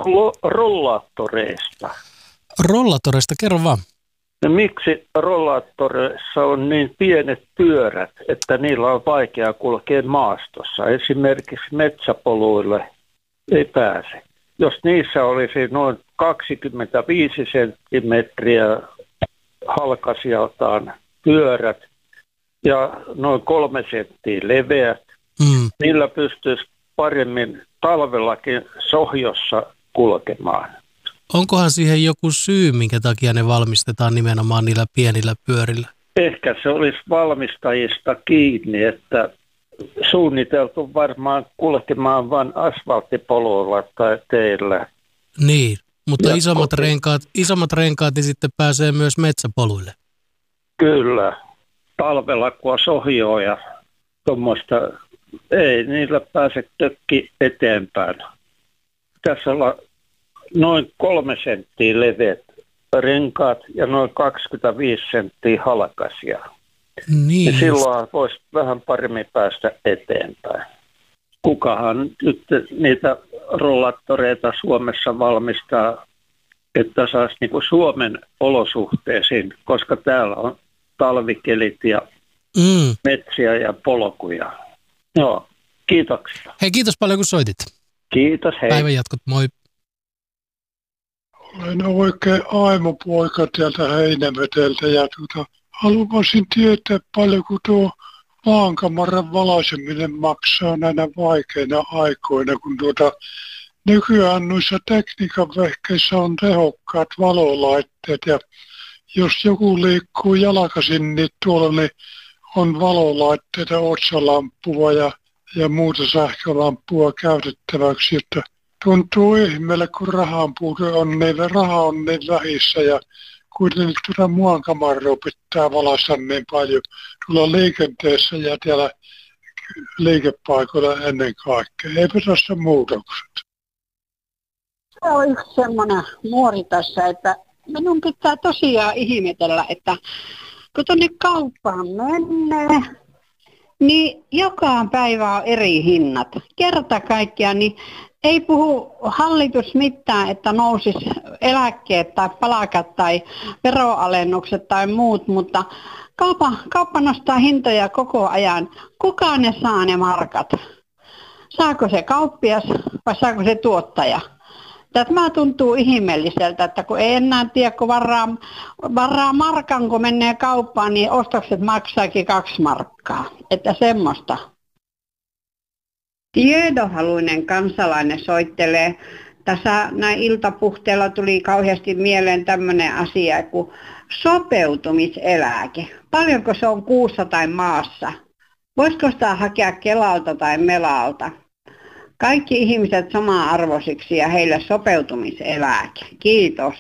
rollaattoreista. Rollaattoreista, kerro vaan. Ja miksi rollaattoreissa on niin pienet pyörät, että niillä on vaikea kulkea maastossa? Esimerkiksi metsäpoluille ei pääse. Jos niissä olisi noin 25 senttimetriä halkasijaltaan pyörät ja noin 3 senttiä leveät, niillä pystyisi paremmin talvellakin sohjossa kulkemaan. Onkohan siihen joku syy, minkä takia ne valmistetaan nimenomaan niillä pienillä pyörillä? Ehkä se olisi valmistajista kiinni, että suunniteltu varmaan kulkemaan vain asfalttipoluilla tai teillä. Niin, mutta isommat renkaat niin sitten pääsee myös metsäpoluille. Kyllä. Talvella kun on sohjoa ja tuommoista, ei niillä pääse tökki eteenpäin. Tässä on noin 3 senttiä leveät renkaat ja noin 25 senttiä halkaisia. Niin. Ja silloin voisi vähän paremmin päästä eteenpäin. Kukahan nyt niitä rollattoreita Suomessa valmistaa, että saisi niinku Suomen olosuhteisiin, koska täällä on talvikelit ja metsiä ja polkuja. Joo, kiitoksia. Hei, kiitos paljon kun soitit. Kiitos, hei. Päivän jatkot, moi. Olen oikein aimopoika täältä Heinävedeltä ja haluaisin tietää paljonko tuo maankamaran valaiseminen maksaa näinä vaikeina aikoina, kun nykyään noissa tekniikan vehkeissä on tehokkaat valolaitteet ja jos joku liikkuu jalkaisin, niin tuolla niin on valolaitteita, otsalampua ja muuta sähkölampua käytettäväksi, että tuntuu ihmeelle, kun rahan puute on, niin raha on niin vähissä ja kuitenkin maankamaraa pitää valaista niin paljon tuolla liikenteessä ja täällä liikepaikoilla ennen kaikkea. Eipä tässä muutokset. Se on yksi semmoinen muori tässä, että minun pitää tosiaan ihmetellä, että kun tuonne kauppaan menee, niin joka päivä on eri hinnat. Kerta kaikkiaan, niin ei puhu hallitus mitään, että nousisi eläkkeet tai palkat tai veroalennukset tai muut, mutta kauppa nostaa hintoja koko ajan. Kuka ne saa ne markat? Saako se kauppias vai saako se tuottaja? Tämä tuntuu ihmeelliseltä, että kun ei enää tiedä, kun varaa markan, kun menee kauppaan, niin ostokset maksaakin 2 markkaa. Että semmoista. Tiedohaluinen kansalainen soittelee. Tässä näin iltapuhteella tuli kauheasti mieleen tämmöinen asia kuin sopeutumiseläke. Paljonko se on kuussa tai maassa? Voisiko sitä hakea Kelalta tai Melalta? Kaikki ihmiset sama-arvoisiksi ja heille sopeutumiseläke. Kiitos.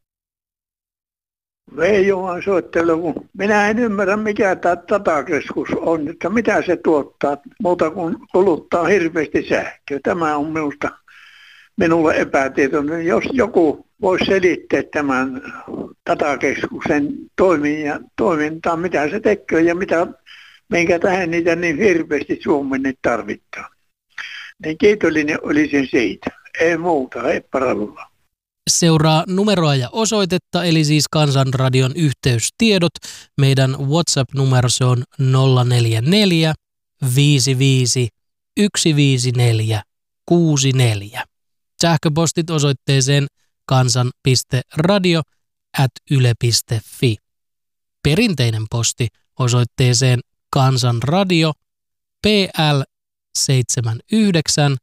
Veijohan soittelu, kun minä en ymmärrä mikä tämä datakeskus on, että mitä se tuottaa muuta kuin kuluttaa hirveästi sähköä. Tämä on minulle epätietoinen. Jos joku voisi selittää tämän datakeskuksen toimintaa, mitä se tekee ja minkä tähän niitä niin hirveästi Suomeen tarvittaa. Niin kiitollinen olisin siitä. Ei muuta, hepparalla. Seuraa numeroa ja osoitetta, eli siis Kansanradion yhteystiedot. Meidän WhatsApp-numero se on 044 55 154 64. Sähköpostit osoitteeseen kansan.radio@yle.fi. Perinteinen posti osoitteeseen Kansanradio PL 79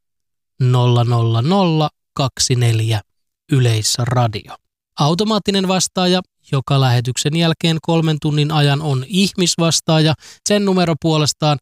00024 Yleisradio. Automaattinen vastaaja, joka lähetyksen jälkeen 3 tunnin ajan on ihmisvastaaja. Sen numero puolestaan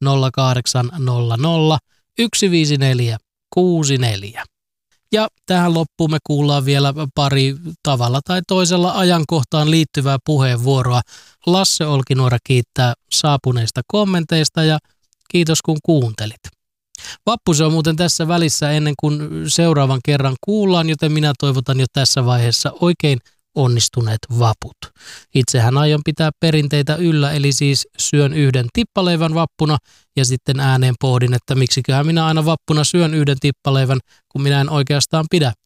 0800 154 64. Ja tähän loppuun me kuullaan vielä pari tavalla tai toisella ajankohtaan liittyvää puheenvuoroa. Lasse Olkinuora kiittää saapuneista kommenteista ja kiitos kun kuuntelit. Vappu se on muuten tässä välissä ennen kuin seuraavan kerran kuullaan, joten minä toivotan jo tässä vaiheessa oikein onnistuneet vaput. Itsehän aion pitää perinteitä yllä, eli siis syön 1 tippaleivän vappuna ja sitten ääneen pohdin, että miksiköhän minä aina vappuna syön 1 tippaleivän, kun minä en oikeastaan pidä